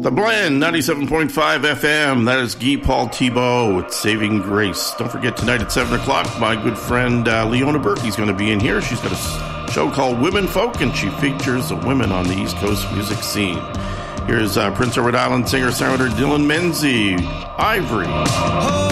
The Blend, 97.5 FM. That is Guy Paul Thibault with Saving Grace. Don't forget, tonight at 7 o'clock, my good friend Leona Berkey's going to be in here. She's got a show called Women Folk, and she features the women on the East Coast music scene. Here's Prince Edward Island singer-songwriter Dylan Menzies, Ivory.